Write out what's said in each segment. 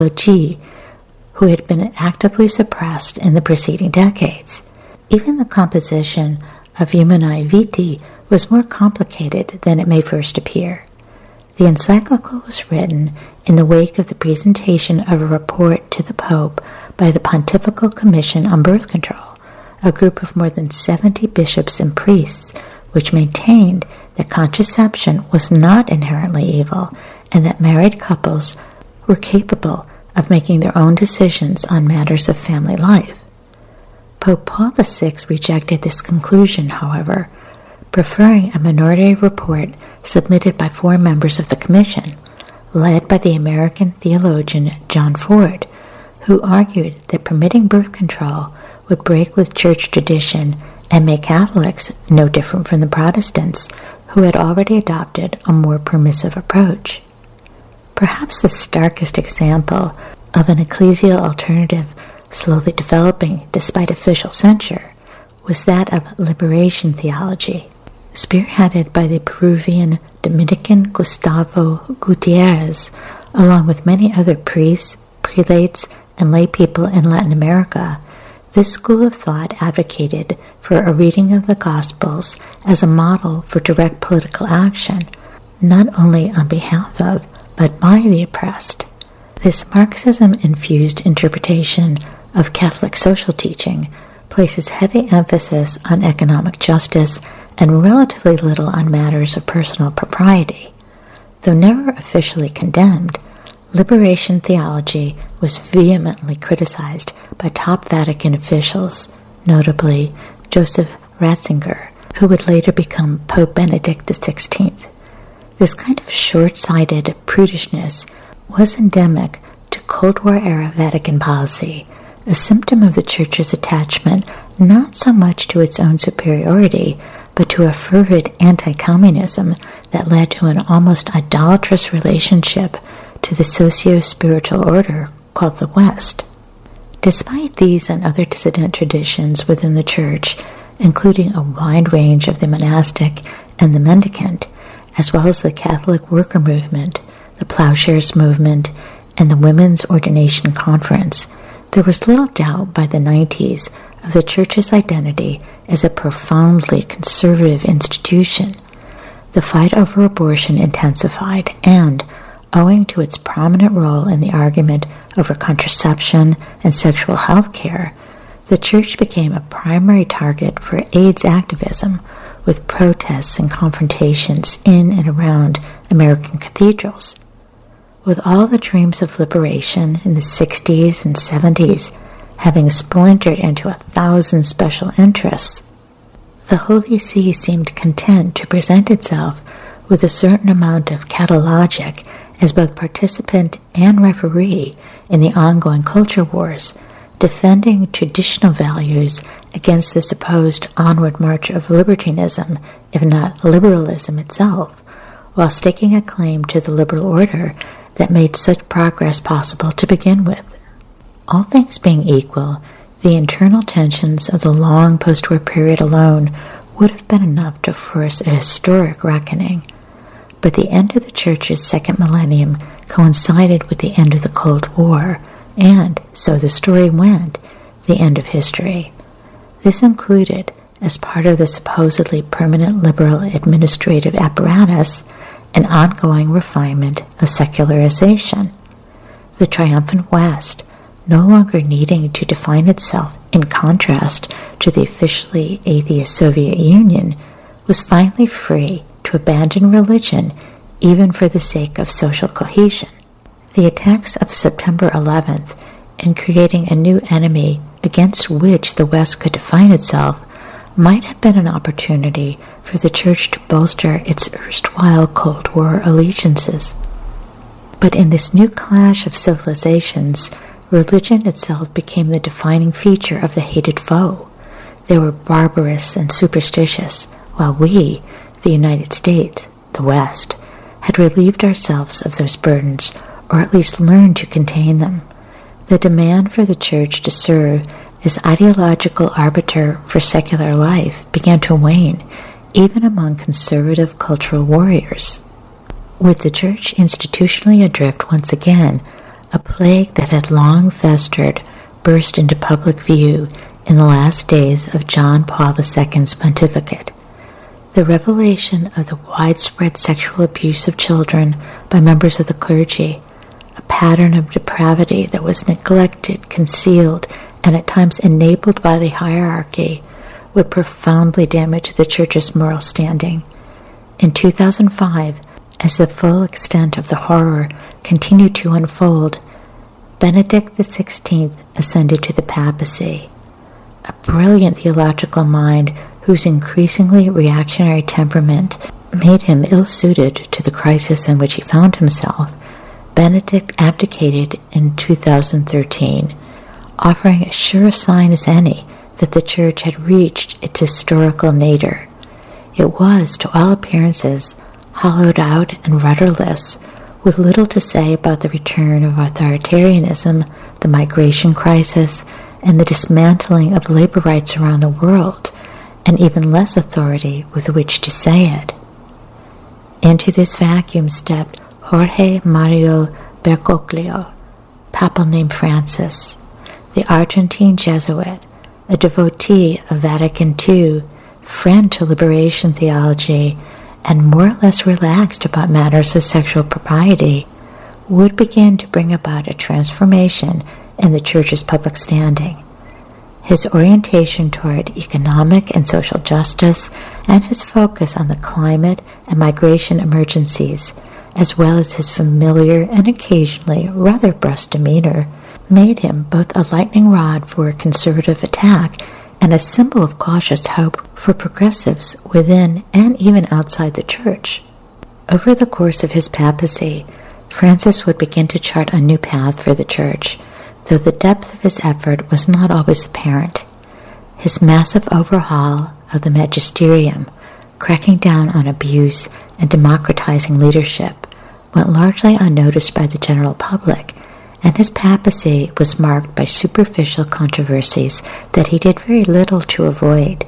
theology, who had been actively suppressed in the preceding decades. Even the composition of Humanae Vitae was more complicated than it may first appear. The encyclical was written in the wake of the presentation of a report to the Pope by the Pontifical Commission on Birth Control, a group of more than 70 bishops and priests, which maintained that contraception was not inherently evil and that married couples were capable of making their own decisions on matters of family life. Pope Paul VI rejected this conclusion, however, preferring a minority report submitted by 4 members of the commission, led by the American theologian John Ford, who argued that permitting birth control would break with church tradition and make Catholics no different from the Protestants, who had already adopted a more permissive approach. Perhaps the starkest example of an ecclesial alternative slowly developing despite official censure was that of liberation theology, spearheaded by the Peruvian Dominican Gustavo Gutierrez, along with many other priests, prelates, and lay people in Latin America. This school of thought advocated for a reading of the Gospels as a model for direct political action, not only on behalf of, but by the oppressed. This Marxism-infused interpretation of Catholic social teaching places heavy emphasis on economic justice and relatively little on matters of personal propriety. Though never officially condemned, liberation theology was vehemently criticized by top Vatican officials, notably Joseph Ratzinger, who would later become Pope Benedict XVI. This kind of short-sighted prudishness was endemic to Cold War-era Vatican policy, a symptom of the Church's attachment not so much to its own superiority, but to a fervid anti-communism that led to an almost idolatrous relationship to the socio-spiritual order called the West. Despite these and other dissident traditions within the Church, including a wide range of the monastic and the mendicant, as well as the Catholic worker movement, the Plowshares movement, and the Women's Ordination Conference, there was little doubt by the 90s of the Church's identity as a profoundly conservative institution. The fight over abortion intensified, and, owing to its prominent role in the argument over contraception and sexual health care, the Church became a primary target for AIDS activism, with protests and confrontations in and around American cathedrals. With all the dreams of liberation in the 60s and 70s having splintered into 1,000 special interests, the Holy See seemed content to present itself with a certain amount of catalogic as both participant and referee in the ongoing culture wars, defending traditional values against the supposed onward march of libertinism, if not liberalism itself, while staking a claim to the liberal order that made such progress possible to begin with. All things being equal, the internal tensions of the long post-war period alone would have been enough to force a historic reckoning. But the end of the Church's second millennium coincided with the end of the Cold War, and, so the story went, the end of history. This included, as part of the supposedly permanent liberal administrative apparatus, an ongoing refinement of secularization. The triumphant West, no longer needing to define itself in contrast to the officially atheist Soviet Union, was finally free to abandon religion even for the sake of social cohesion. The attacks of September 11th, in creating a new enemy against which the West could define itself, might have been an opportunity for the Church to bolster its erstwhile Cold War allegiances. But in this new clash of civilizations, religion itself became the defining feature of the hated foe. They were barbarous and superstitious, while we, the United States, the West, had relieved ourselves of those burdens, or at least learned to contain them. The demand for the Church to serve as ideological arbiter for secular life began to wane, even among conservative cultural warriors. With the Church institutionally adrift once again, A plague that had long festered burst into public view in the last days of John Paul II's pontificate. The revelation of the widespread sexual abuse of children by members of the clergy, a pattern of depravity that was neglected, concealed, and at times enabled by the hierarchy, would profoundly damage the Church's moral standing. In 2005, as the full extent of the horror continued to unfold, Benedict XVI ascended to the papacy. A brilliant theological mind whose increasingly reactionary temperament made him ill-suited to the crisis in which he found himself, Benedict abdicated in 2013, offering as sure a sign as any that the Church had reached its historical nadir. It was, to all appearances, hollowed out and rudderless, with little to say about the return of authoritarianism, the migration crisis, and the dismantling of labor rights around the world, and even less authority with which to say it. Into this vacuum stepped Jorge Mario Bergoglio, papal name Francis, the Argentine Jesuit, a devotee of Vatican II, friend to liberation theology, and more or less relaxed about matters of sexual propriety, would begin to bring about a transformation in the Church's public standing. His orientation toward economic and social justice and his focus on the climate and migration emergencies, as well as his familiar and occasionally rather brusque demeanor, made him both a lightning rod for conservative attack and a symbol of cautious hope for progressives within and even outside the Church. Over the course of his papacy, Francis would begin to chart a new path for the Church, though the depth of his effort was not always apparent. His massive overhaul of the magisterium, cracking down on abuse and democratizing leadership, went largely unnoticed by the general public, and his papacy was marked by superficial controversies that he did very little to avoid.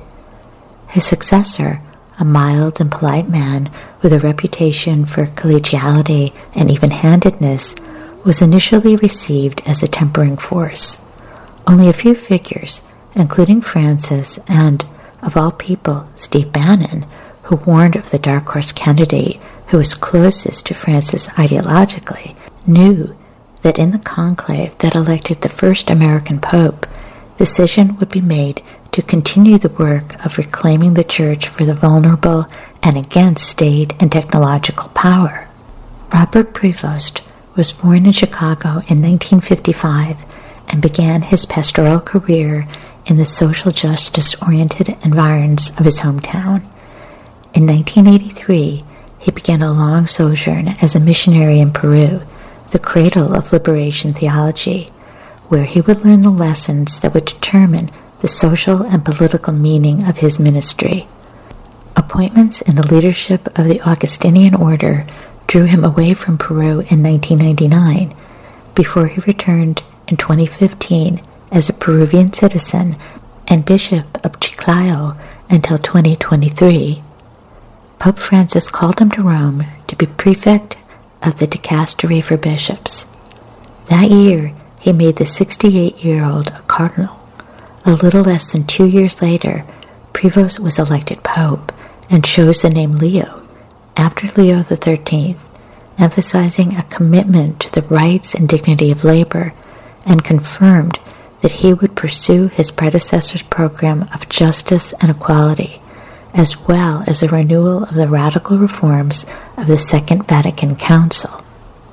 His successor, a mild and polite man with a reputation for collegiality and even-handedness, was initially received as a tempering force. Only a few figures, including Francis and, of all people, Steve Bannon, who warned of the dark horse candidate who was closest to Francis ideologically, knew that in the conclave that elected the first American Pope, decision would be made to continue the work of reclaiming the Church for the vulnerable and against state and technological power. Robert Prevost was born in Chicago in 1955 and began his pastoral career in the social justice-oriented environs of his hometown. In 1983, he began a long sojourn as a missionary in Peru, the cradle of liberation theology, where he would learn the lessons that would determine the social and political meaning of his ministry. Appointments in the leadership of the Augustinian order drew him away from Peru in 1999, before he returned in 2015 as a Peruvian citizen and Bishop of Chiclayo until 2023. Pope Francis called him to Rome to be prefect of the Dicastery for Bishops. That year, he made the 68-year-old a cardinal. A little less than 2 years later, Prevost was elected pope and chose the name Leo, after Leo XIII, emphasizing a commitment to the rights and dignity of labor, and confirmed that he would pursue his predecessor's program of justice and equality, as well as a renewal of the radical reforms of the Second Vatican Council.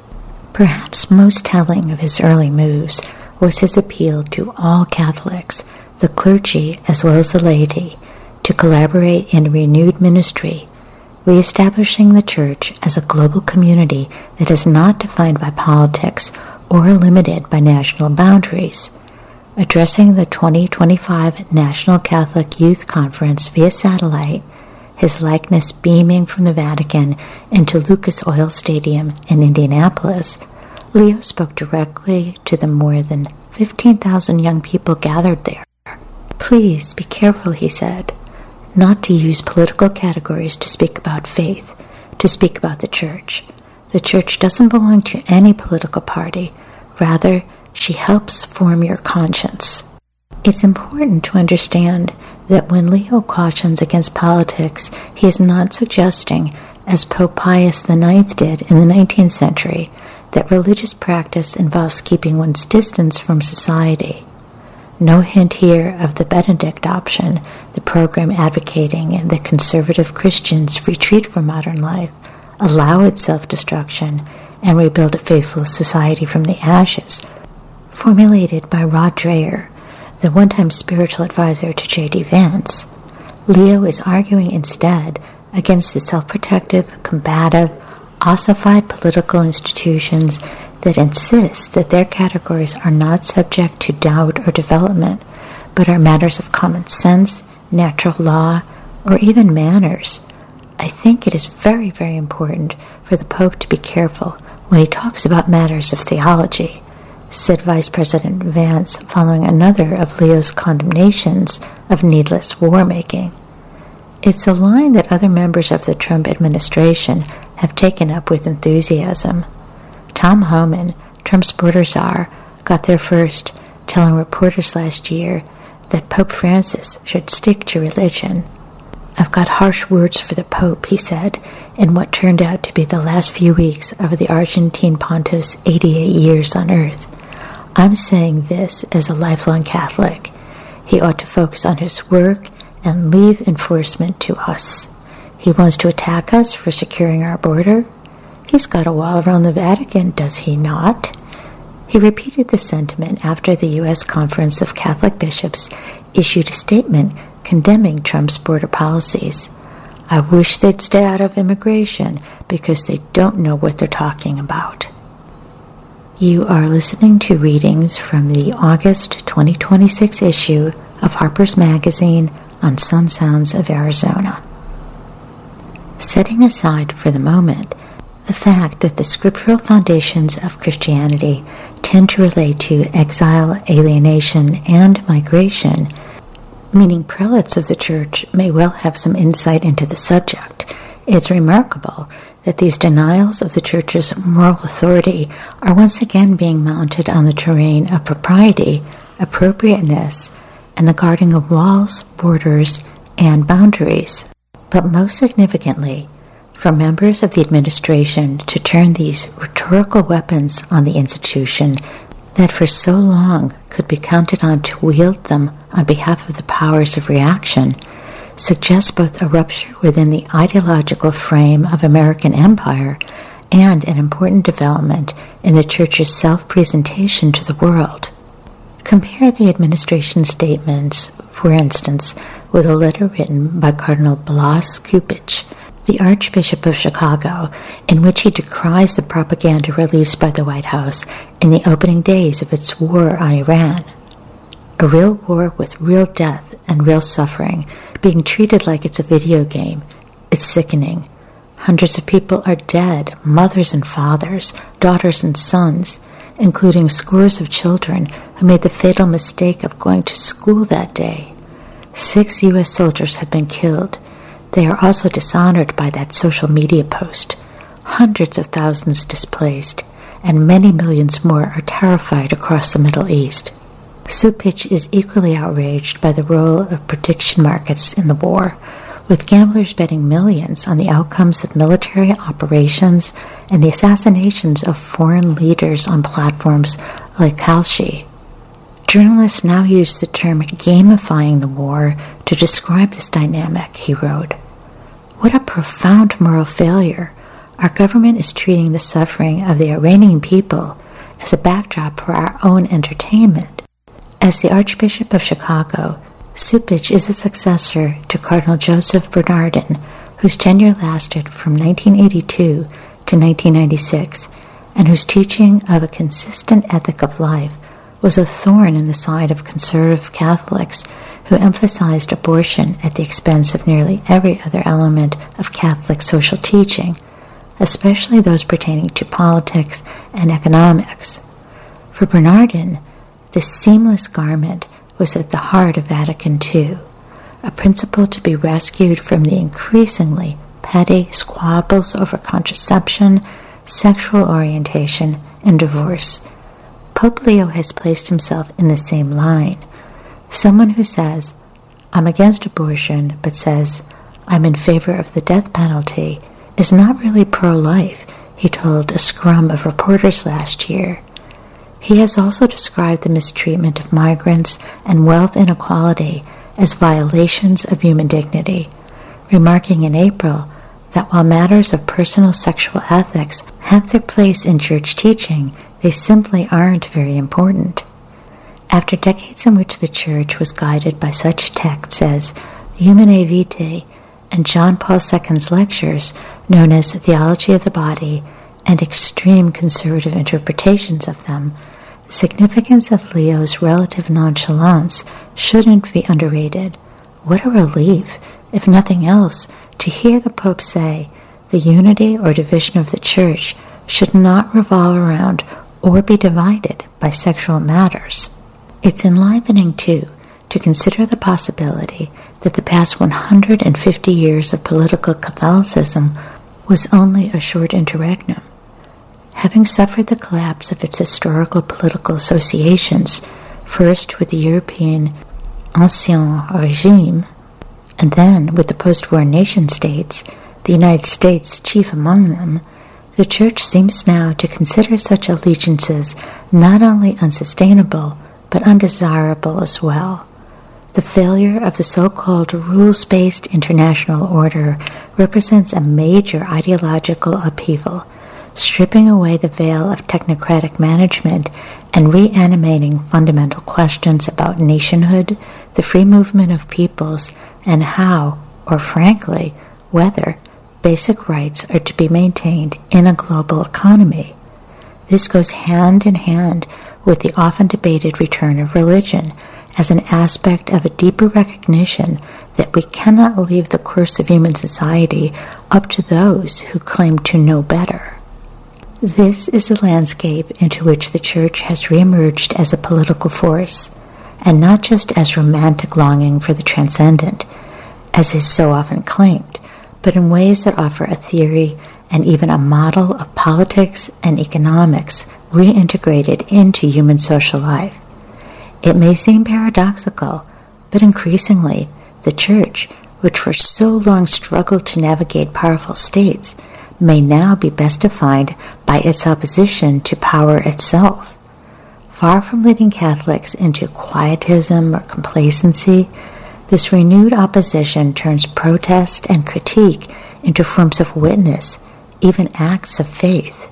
Perhaps most telling of his early moves was his appeal to all Catholics, the clergy as well as the laity, to collaborate in a renewed ministry, reestablishing the Church as a global community that is not defined by politics or limited by national boundaries. Addressing the 2025 National Catholic Youth Conference via satellite, his likeness beaming from the Vatican into Lucas Oil Stadium in Indianapolis, Leo spoke directly to the more than 15,000 young people gathered there. "Please be careful," he said, "not to use political categories to speak about faith, to speak about the Church. The Church doesn't belong to any political party. Rather, she helps form your conscience. It's important to understand that when Leo cautions against politics, he is not suggesting, as Pope Pius IX did in the 19th century, that religious practice involves keeping one's distance from society. No hint here of the Benedict option, the program advocating that conservative Christians retreat from modern life, allow its self-destruction, and rebuild a faithful society from the ashes, formulated by Rod Dreher, the one-time spiritual advisor to J.D. Vance. Leo is arguing instead against the self-protective, combative, ossified political institutions that insist that their categories are not subject to doubt or development, but are matters of common sense, natural law, or even manners. I think it is very, very important for the Pope to be careful when he talks about matters of theology, said Vice President Vance following another of Leo's condemnations of needless war-making. It's a line that other members of the Trump administration have taken up with enthusiasm. Tom Homan, Trump's border czar, got there first, telling reporters last year that Pope Francis should stick to religion. "I've got harsh words for the Pope," he said, in what turned out to be the last few weeks of the Argentine pontiff's 88 years on earth. "I'm saying this as a lifelong Catholic. He ought to focus on his work and leave enforcement to us. He wants to attack us for securing our border. He's got a wall around the Vatican, does he not?" He repeated the sentiment after the U.S. Conference of Catholic Bishops issued a statement condemning Trump's border policies. "I wish they'd stay out of immigration because they don't know what they're talking about." You are listening to readings from the August 2026 issue of Harper's Magazine on Sun Sounds of Arizona. Setting aside for the moment the fact that the scriptural foundations of Christianity tend to relate to exile, alienation, and migration, meaning prelates of the Church may well have some insight into the subject, it's remarkable that these denials of the Church's moral authority are once again being mounted on the terrain of propriety, appropriateness, and the guarding of walls, borders, and boundaries. But most significantly, for members of the administration to turn these rhetorical weapons on the institution that for so long could be counted on to wield them on behalf of the powers of reaction suggests both a rupture within the ideological frame of American empire and an important development in the Church's self-presentation to the world. Compare the administration statements, for instance, with a letter written by Cardinal Blas Kupich, the Archbishop of Chicago, in which he decries the propaganda released by the White House in the opening days of its war on Iran. A real war with real death and real suffering, being treated like it's a video game. It's sickening. Hundreds of people are dead, mothers and fathers, daughters and sons, including scores of children who made the fatal mistake of going to school that day. 6 U.S. soldiers have been killed. They are also dishonored by that social media post. Hundreds of thousands displaced, and many millions more are terrified across the Middle East. Kupich is equally outraged by the role of prediction markets in the war, with gamblers betting millions on the outcomes of military operations and the assassinations of foreign leaders on platforms like Kalshi. Journalists now use the term gamifying the war to describe this dynamic, he wrote. What a profound moral failure. Our government is treating the suffering of the Iranian people as a backdrop for our own entertainment. As the Archbishop of Chicago, Kupich is a successor to Cardinal Joseph Bernardin, whose tenure lasted from 1982 to 1996, and whose teaching of a consistent ethic of life was a thorn in the side of conservative Catholics who emphasized abortion at the expense of nearly every other element of Catholic social teaching, especially those pertaining to politics and economics. For Bernardin, the seamless garment was at the heart of Vatican II, a principle to be rescued from the increasingly petty squabbles over contraception, sexual orientation, and divorce. Pope Leo has placed himself in the same line. Someone who says, "I'm against abortion," but says, "I'm in favor of the death penalty," is not really pro-life, he told a scrum of reporters last year. He has also described the mistreatment of migrants and wealth inequality as violations of human dignity, remarking in April that while matters of personal sexual ethics have their place in church teaching, they simply aren't very important. After decades in which the church was guided by such texts as Humanae Vitae and John Paul II's lectures known as Theology of the Body and extreme conservative interpretations of them, the significance of Leo's relative nonchalance shouldn't be underrated. What a relief, if nothing else, to hear the Pope say the unity or division of the Church should not revolve around or be divided by sexual matters. It's enlivening, too, to consider the possibility that the past 150 years of political Catholicism was only a short interregnum. Having suffered the collapse of its historical political associations, first with the European Ancien Regime, and then with the post-war nation-states, the United States chief among them, the Church seems now to consider such allegiances not only unsustainable, but undesirable as well. The failure of the so-called rules-based international order represents a major ideological upheaval, stripping away the veil of technocratic management and reanimating fundamental questions about nationhood, the free movement of peoples, and how, or frankly, whether, basic rights are to be maintained in a global economy. This goes hand in hand with the often debated return of religion as an aspect of a deeper recognition that we cannot leave the course of human society up to those who claim to know better. This is the landscape into which the Church has reemerged as a political force, and not just as romantic longing for the transcendent, as is so often claimed, but in ways that offer a theory and even a model of politics and economics reintegrated into human social life. It may seem paradoxical, but increasingly, the Church, which for so long struggled to navigate powerful states, may now be best defined by its opposition to power itself. Far from leading Catholics into quietism or complacency, this renewed opposition turns protest and critique into forms of witness, even acts of faith.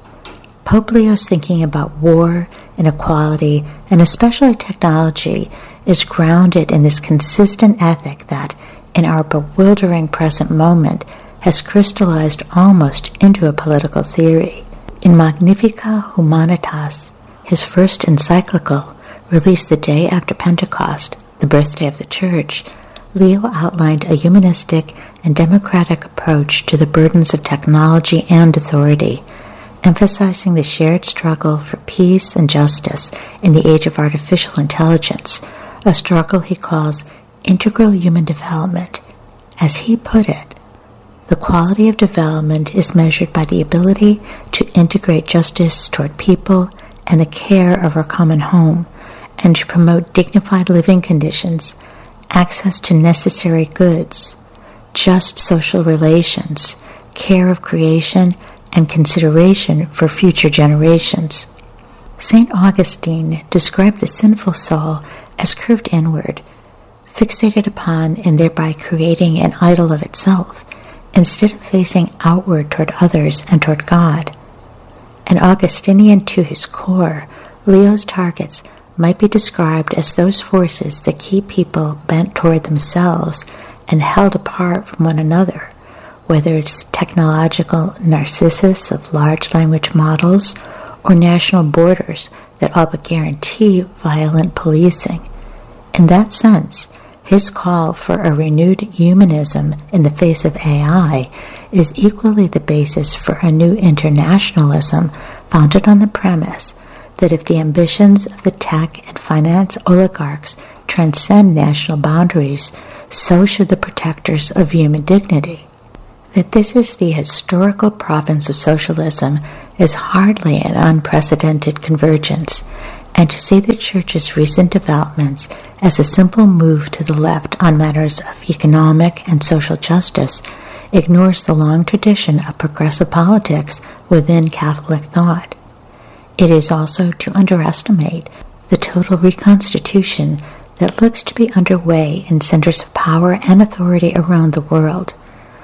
Pope Leo's thinking about war, inequality, and especially technology is grounded in this consistent ethic that, in our bewildering present moment, has crystallized almost into a political theory. In Magnificat Humanitas, his first encyclical, released the day after Pentecost, the birthday of the Church, Leo outlined a humanistic and democratic approach to the burdens of technology and authority, emphasizing the shared struggle for peace and justice in the age of artificial intelligence, a struggle he calls integral human development. As he put it, the quality of development is measured by the ability to integrate justice toward people and the care of our common home, and to promote dignified living conditions, access to necessary goods, just social relations, care of creation, and consideration for future generations. St. Augustine described the sinful soul as curved inward, fixated upon and thereby creating an idol of itself, instead of facing outward toward others and toward God. An Augustinian to his core, Leo's targets might be described as those forces that keep people bent toward themselves and held apart from one another, whether it's the technological narcissus of large language models or national borders that all but guarantee violent policing. In that sense, his call for a renewed humanism in the face of AI is equally the basis for a new internationalism founded on the premise that if the ambitions of the tech and finance oligarchs transcend national boundaries, so should the protectors of human dignity. That this is the historical province of socialism is hardly an unprecedented convergence, and to see the Church's recent developments as a simple move to the left on matters of economic and social justice ignores the long tradition of progressive politics within Catholic thought. It is also to underestimate the total reconstitution that looks to be underway in centers of power and authority around the world.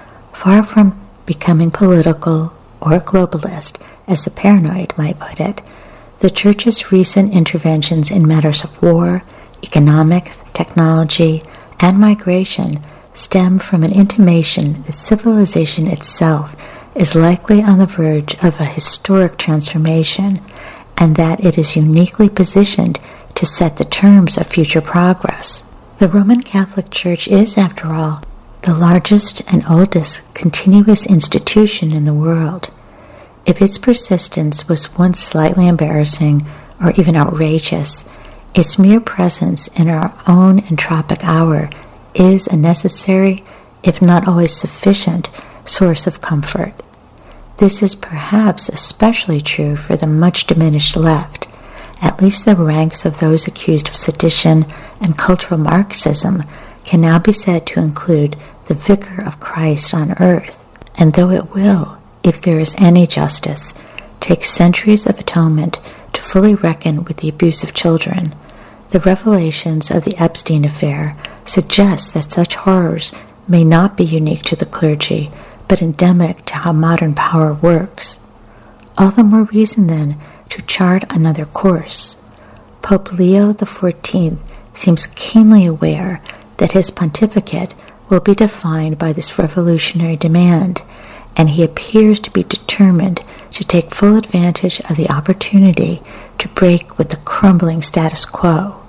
Far from becoming political or globalist, as the paranoid might put it, the Church's recent interventions in matters of war, economics, technology, and migration stem from an intimation that civilization itself is likely on the verge of a historic transformation, and that it is uniquely positioned to set the terms of future progress. The Roman Catholic Church is, after all, the largest and oldest continuous institution in the world. If its persistence was once slightly embarrassing or even outrageous, its mere presence in our own entropic hour is a necessary, if not always sufficient, source of comfort. This is perhaps especially true for the much diminished left. At least the ranks of those accused of sedition and cultural Marxism can now be said to include the Vicar of Christ on earth, and though it will, if there is any justice, take centuries of atonement to fully reckon with the abuse of children, the revelations of the Epstein affair suggest that such horrors may not be unique to the clergy, but endemic to how modern power works. All the more reason, then, to chart another course. Pope Leo XIV seems keenly aware that his pontificate will be defined by this revolutionary demand, and he appears to be determined to take full advantage of the opportunity to break with the crumbling status quo.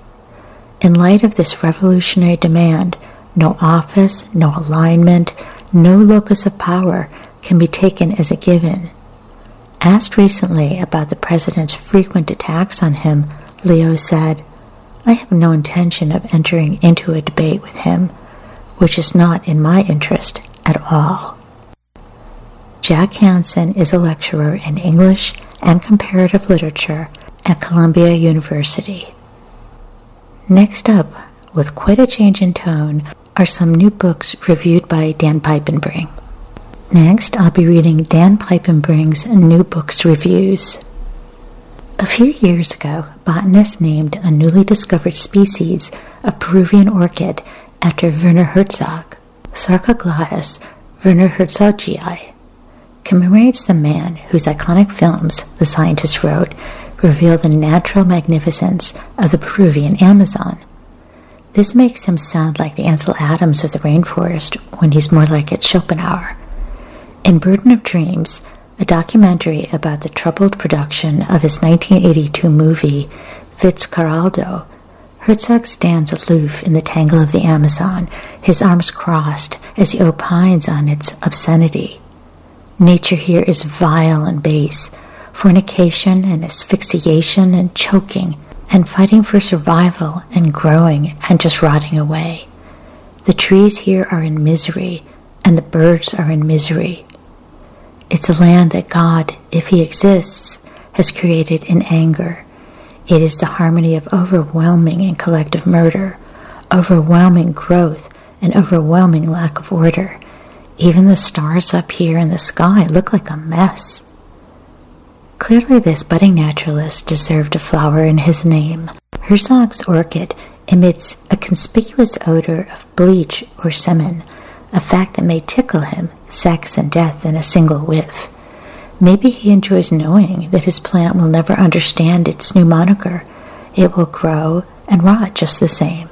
In light of this revolutionary demand, no office, no alignment, no locus of power can be taken as a given. Asked recently about the president's frequent attacks on him, Leo said, "I have no intention of entering into a debate with him, which is not in my interest at all." Jack Hansen is a lecturer in English and comparative literature at Columbia University. Next up, with quite a change in tone, are some new books reviewed by Dan Piepenbring. Next, I'll be reading Dan Piepenbring's New Books Reviews. A few years ago, botanists named a newly discovered species of Peruvian orchid after Werner Herzog. Sarcoglottis Werner Herzogii commemorates the man whose iconic films, the scientists wrote, reveal the natural magnificence of the Peruvian Amazon. This makes him sound like the Ansel Adams of the rainforest when he's more like its Schopenhauer. In Burden of Dreams, a documentary about the troubled production of his 1982 movie Fitzcarraldo, Herzog stands aloof in the tangle of the Amazon, his arms crossed as he opines on its obscenity. Nature here is vile and base, fornication and asphyxiation and choking, and fighting for survival and growing and just rotting away. The trees here are in misery, and the birds are in misery. It's a land that God, if he exists, has created in anger. It is the harmony of overwhelming and collective murder, overwhelming growth, and overwhelming lack of order. Even the stars up here in the sky look like a mess. Clearly this budding naturalist deserved a flower in his name. Herzog's orchid emits a conspicuous odor of bleach or semen, a fact that may tickle him, sex and death in a single whiff. Maybe he enjoys knowing that his plant will never understand its new moniker. It will grow and rot just the same.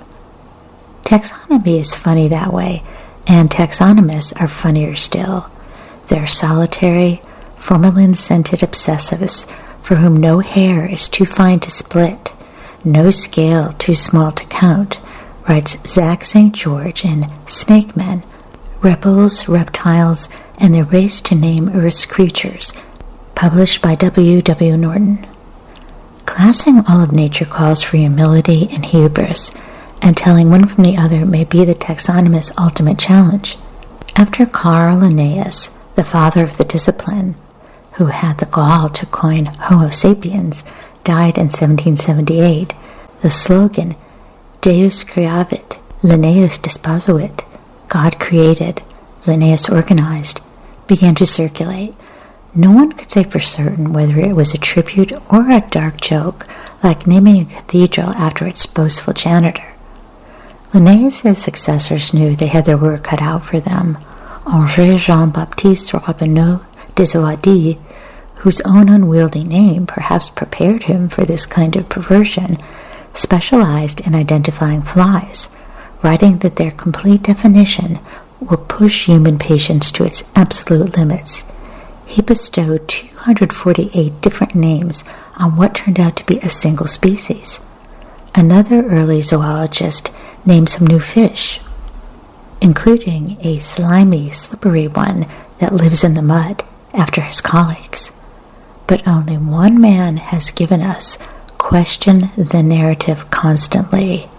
Taxonomy is funny that way, and taxonomists are funnier still. They're solitary, formalin-scented obsessives for whom no hair is too fine to split, no scale too small to count, writes Zach St. George in Snake Men, Rebels, Reptiles, and the Race to Name Earth's Creatures, published by W. W. Norton. Classing all of nature calls for humility and hubris, and telling one from the other may be the taxonomist's ultimate challenge. After Carl Linnaeus, the father of the discipline, who had the gall to coin Homo sapiens, died in 1778, the slogan Deus creavit, Linnaeus disposuit, God created, Linnaeus organized, began to circulate. No one could say for certain whether it was a tribute or a dark joke, like naming a cathedral after its boastful janitor. Linnaeus' successors knew they had their work cut out for them. André Jean-Baptiste Rabineau des Oisdits, whose own unwieldy name perhaps prepared him for this kind of perversion, specialized in identifying flies, writing that their complete definition will push human patience to its absolute limits. He bestowed 248 different names on what turned out to be a single species. Another early zoologist named some new fish, including a slimy, slippery one that lives in the mud, after his colleagues. But only one man has given us question the narrative constantly.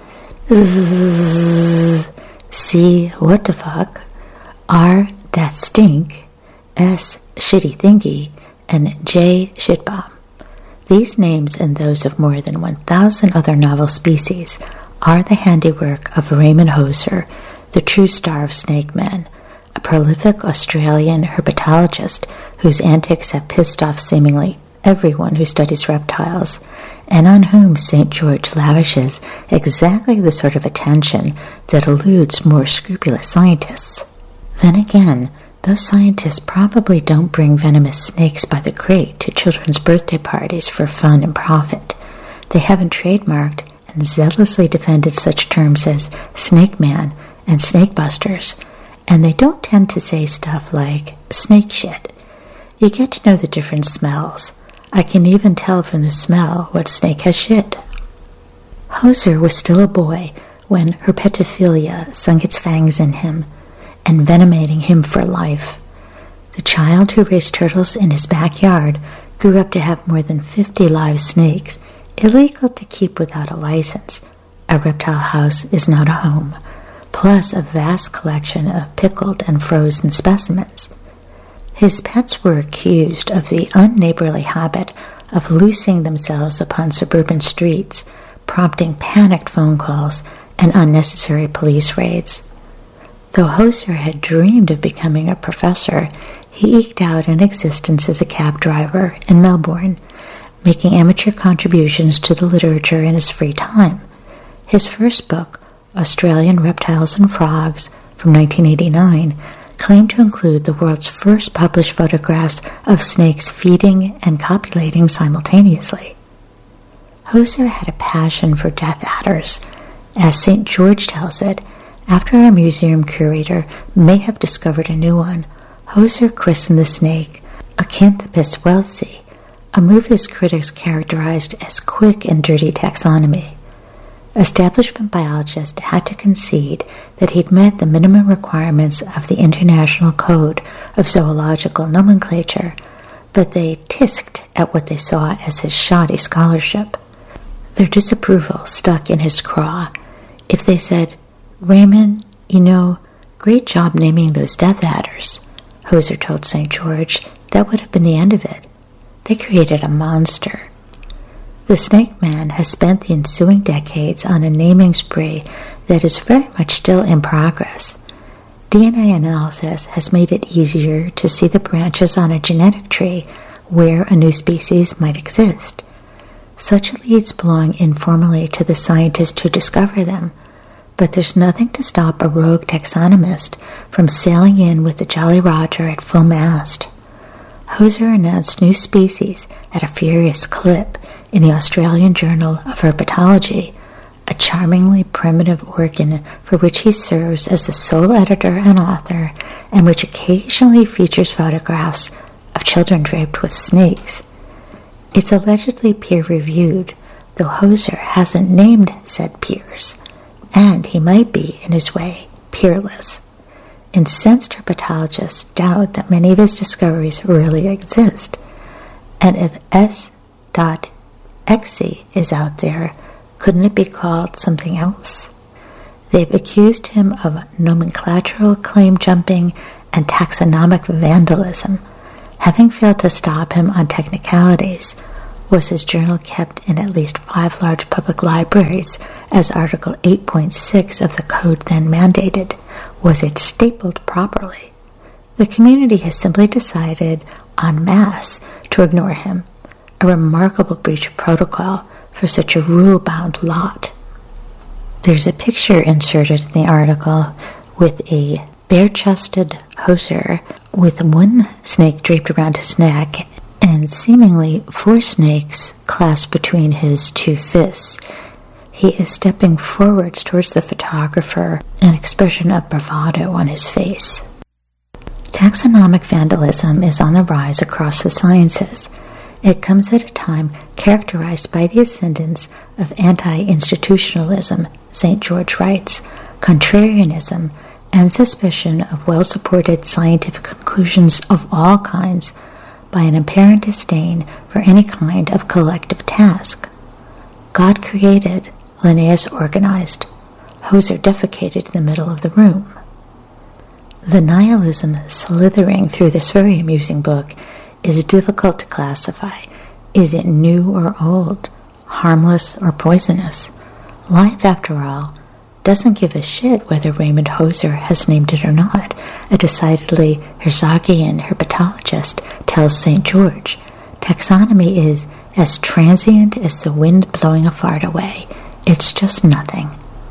C, what the fuck? R, that stink. S, shitty thingy. And J, shitbomb. These names and those of more than 1,000 other novel species are the handiwork of Raymond Hoser, the true star of snake men, a prolific Australian herpetologist whose antics have pissed off seemingly everyone who studies reptiles, and on whom St. George lavishes exactly the sort of attention that eludes more scrupulous scientists. Then again, those scientists probably don't bring venomous snakes by the crate to children's birthday parties for fun and profit. They haven't trademarked and zealously defended such terms as snake man and snake busters, and they don't tend to say stuff like snake shit. You get to know the different smells. I can even tell from the smell what snake has shit. Hoser was still a boy when herpetophilia sunk its fangs in him, envenomating him for life. The child who raised turtles in his backyard grew up to have more than 50 live snakes, illegal to keep without a license. A reptile house is not a home, plus a vast collection of pickled and frozen specimens. His pets were accused of the unneighborly habit of loosing themselves upon suburban streets, prompting panicked phone calls and unnecessary police raids. Though Hoser had dreamed of becoming a professor, he eked out an existence as a cab driver in Melbourne, making amateur contributions to the literature in his free time. His first book, Australian Reptiles and Frogs, from 1989, claimed to include the world's first published photographs of snakes feeding and copulating simultaneously. Hoser had a passion for death adders. As St. George tells it, after a museum curator may have discovered a new one, Hoser christened the snake Acanthopus wellesii, a move his critics characterized as quick and dirty taxonomy. Establishment biologists had to concede that he'd met the minimum requirements of the International Code of Zoological Nomenclature, but they tisked at what they saw as his shoddy scholarship. Their disapproval stuck in his craw. If they said, "Raymond, great job naming those death adders," Hoser told St. George, that would have been the end of it. They created a monster. The Snake Man has spent the ensuing decades on a naming spree that is very much still in progress. DNA analysis has made it easier to see the branches on a genetic tree where a new species might exist. Such leads belong informally to the scientists who discover them, but there's nothing to stop a rogue taxonomist from sailing in with the Jolly Roger at full mast. Hoser announced new species at a furious clip in the Australian Journal of Herpetology, a charmingly primitive organ for which he serves as the sole editor and author, and which occasionally features photographs of children draped with snakes. It's allegedly peer-reviewed, though Hoser hasn't named said peers, and he might be, in his way, peerless. Incensed herpetologists doubt that many of his discoveries really exist, and if S.Exe is out there, couldn't it be called something else? They've accused him of nomenclatural claim jumping and taxonomic vandalism. Having failed to stop him on technicalities, was his journal kept in at least 5 large public libraries, as Article 8.6 of the Code then mandated? Was it stapled properly? The community has simply decided en masse to ignore him, a remarkable breach of protocol for such a rule-bound lot. There's a picture inserted in the article with a bare-chested Hoser with one snake draped around his neck and seemingly 4 snakes clasped between his 2 fists. He is stepping forwards towards the photographer, an expression of bravado on his face. Taxonomic vandalism is on the rise across the sciences. It comes at a time characterized by the ascendance of anti-institutionalism, St. George writes, contrarianism, and suspicion of well-supported scientific conclusions of all kinds by an apparent disdain for any kind of collective task. God created, Linnaeus organized. Hoser defecated in the middle of the room. The nihilism slithering through this very amusing book is difficult to classify. Is it new or old, harmless or poisonous? Life, after all, doesn't give a shit whether Raymond Hoser has named it or not. A decidedly Herzogian herpetologist tells St. George, taxonomy is as transient as the wind blowing a fart away. It's just nothing.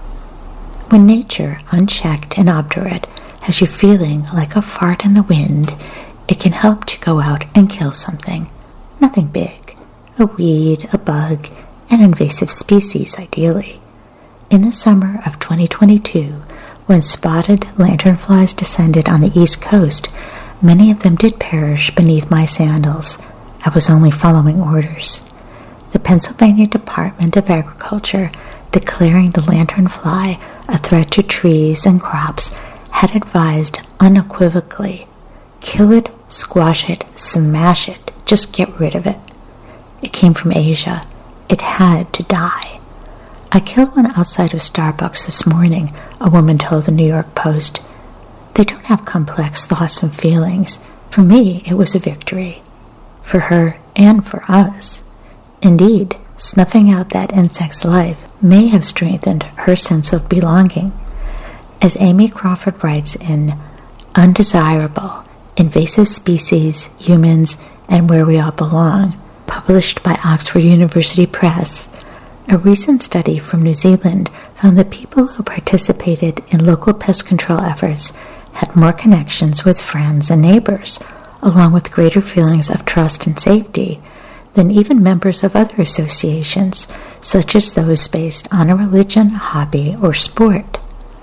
When nature, unchecked and obdurate, has you feeling like a fart in the wind, it can help to go out and kill something. Nothing big. A weed, a bug, an invasive species, ideally. In the summer of 2022, when spotted lanternflies descended on the East Coast, many of them did perish beneath my sandals. I was only following orders. The Pennsylvania Department of Agriculture, declaring the lanternfly a threat to trees and crops, had advised unequivocally, kill it, squash it, smash it, just get rid of it. It came from Asia. It had to die. I killed one outside of Starbucks this morning, a woman told the New York Post. They don't have complex thoughts and feelings. For me, it was a victory. For her and for us. Indeed, snuffing out that insect's life may have strengthened her sense of belonging. As Amy Crawford writes in Undesirable, Invasive Species, Humans, and Where We All Belong, published by Oxford University Press, a recent study from New Zealand found that people who participated in local pest control efforts had more connections with friends and neighbors, along with greater feelings of trust and safety, than even members of other associations, such as those based on a religion, hobby, or sport.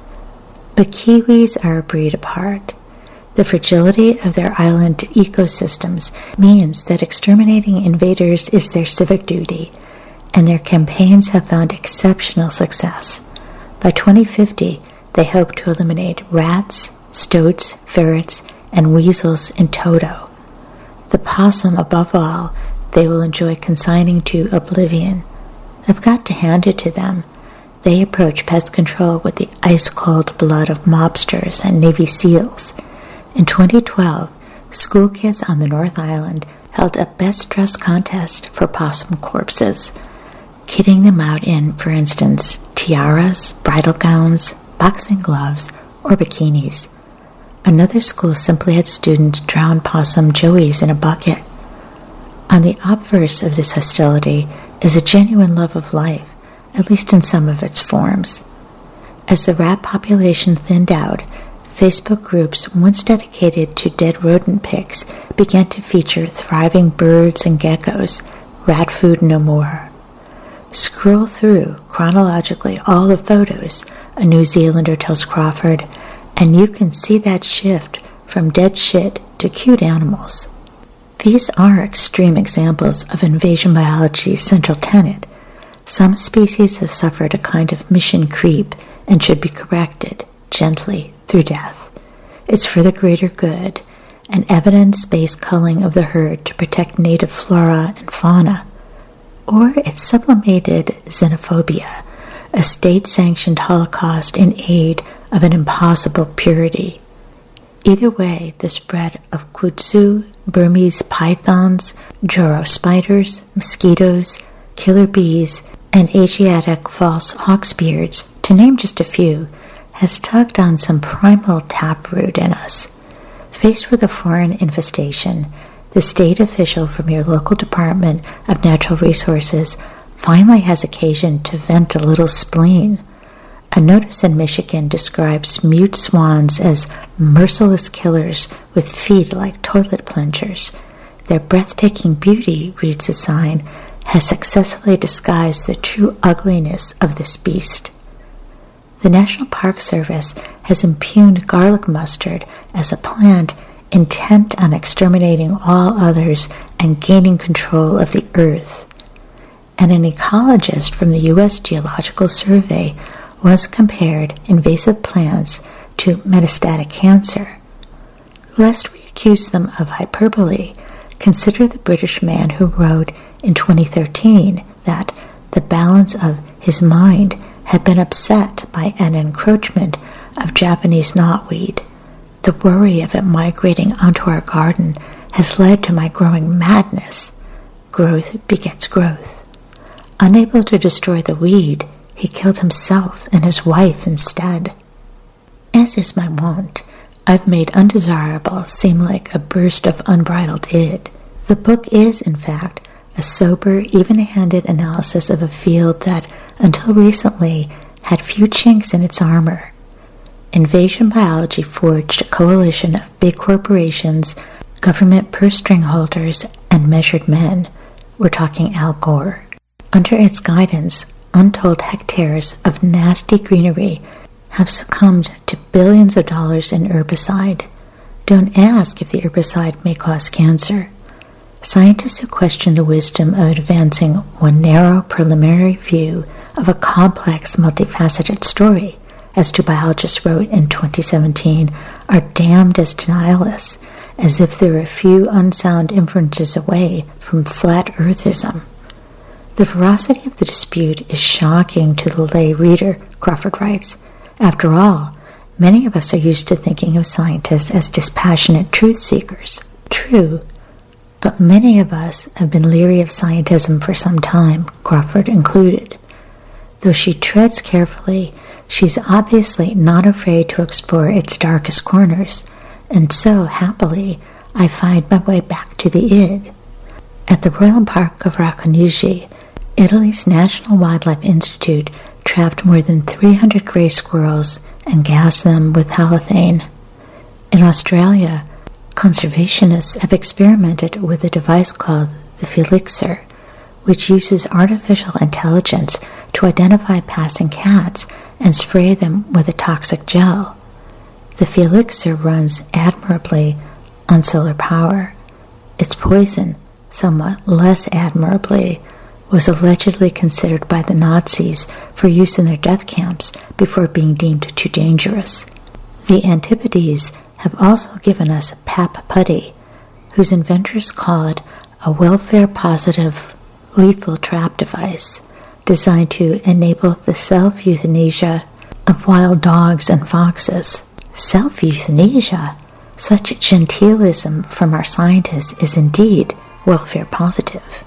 But Kiwis are a breed apart. The fragility of their island ecosystems means that exterminating invaders is their civic duty, and their campaigns have found exceptional success. By 2050, they hope to eliminate rats, stoats, ferrets, and weasels in toto. The possum, above all, they will enjoy consigning to oblivion. I've got to hand it to them. They approach pest control with the ice-cold blood of mobsters and Navy SEALs. In 2012, school kids on the North Island held a best-dressed contest for possum corpses, kitting them out in, for instance, tiaras, bridal gowns, boxing gloves, or bikinis. Another school simply had students drown possum joeys in a bucket. On the obverse of this hostility is a genuine love of life, at least in some of its forms. As the rat population thinned out, Facebook groups once dedicated to dead rodent pics began to feature thriving birds and geckos, rat food no more. Scroll through chronologically all the photos, a New Zealander tells Crawford, and you can see that shift from dead shit to cute animals. These are extreme examples of invasion biology's central tenet. Some species have suffered a kind of mission creep and should be corrected, gently, through death. It's for the greater good, an evidence-based culling of the herd to protect native flora and fauna. Or it's sublimated xenophobia, a state-sanctioned Holocaust in aid of an impossible purity. Either way, the spread of kudzu, Burmese pythons, Joro spiders, mosquitoes, killer bees, and Asiatic false hawksbeards, to name just a few, has tugged on some primal taproot in us. Faced with a foreign infestation, the state official from your local Department of Natural Resources finally has occasion to vent a little spleen. A notice in Michigan describes mute swans as merciless killers with feet like toilet plungers. Their breathtaking beauty, reads the sign, has successfully disguised the true ugliness of this beast. The National Park Service has impugned garlic mustard as a plant intent on exterminating all others and gaining control of the earth. And an ecologist from the U.S. Geological Survey once compared invasive plants to metastatic cancer. Lest we accuse them of hyperbole, consider the British man who wrote in 2013 that the balance of his mind had been upset by an encroachment of Japanese knotweed. The worry of it migrating onto our garden has led to my growing madness. Growth begets growth. Unable to destroy the weed, he killed himself and his wife instead. As is my wont, I've made undesirable seem like a burst of unbridled id. The book is, in fact, a sober, even-handed analysis of a field that, until recently, had few chinks in its armor. Invasion biology forged a coalition of big corporations, government purse string holders, and measured men. We're talking Al Gore. Under its guidance, untold hectares of nasty greenery have succumbed to billions of dollars in herbicide. Don't ask if the herbicide may cause cancer. Scientists who question the wisdom of advancing one narrow preliminary view of a complex, multifaceted story, as two biologists wrote in 2017, are damned as denialists, as if they're a few unsound inferences away from flat earthism. The ferocity of the dispute is shocking to the lay reader, Crawford writes. After all, many of us are used to thinking of scientists as dispassionate truth seekers. True, but many of us have been leery of scientism for some time, Crawford included. Though she treads carefully, she's obviously not afraid to explore its darkest corners, and so, happily, I find my way back to the id. At the Royal Park of Racconigi, Italy's National Wildlife Institute trapped more than 300 gray squirrels and gassed them with halothane. In Australia, conservationists have experimented with a device called the Felixer, which uses artificial intelligence to identify passing cats and spray them with a toxic gel. The Felixer runs admirably on solar power. Its poison, somewhat less admirably, was allegedly considered by the Nazis for use in their death camps before being deemed too dangerous. The Antipodes have also given us Pap Putty, whose inventors call it a welfare-positive lethal trap device designed to enable the self-euthanasia of wild dogs and foxes. Self-euthanasia? Such genteelism from our scientists is indeed welfare-positive.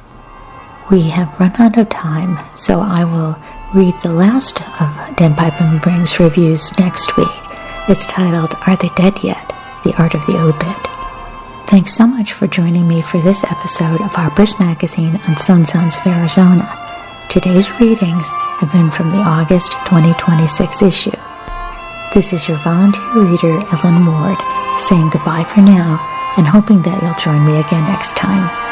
We have run out of time, so I will read the last of Dan Piepenbring's reviews next week. It's titled, Are They Dead Yet? The Art of the Obit. Thanks so much for joining me for this episode of Harper's Magazine on Sun Sounds of Arizona. Today's readings have been from the August 2026 issue. This is your volunteer reader, Ellen Ward, saying goodbye for now and hoping that you'll join me again next time.